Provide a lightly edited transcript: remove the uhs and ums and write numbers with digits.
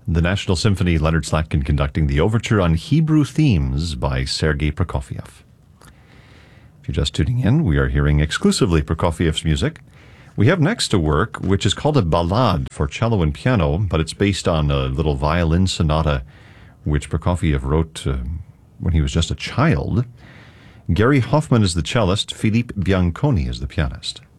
The National Symphony, Leonard Slatkin conducting the overture on Hebrew themes by Sergei Prokofiev. If you're just tuning in, we are hearing exclusively Prokofiev's music. We have next a work which is called a ballade for cello and piano, but it's based on a little violin sonata which Prokofiev wrote when he was just a child. Gary Hoffman is the cellist, Philippe Bianconi is the pianist.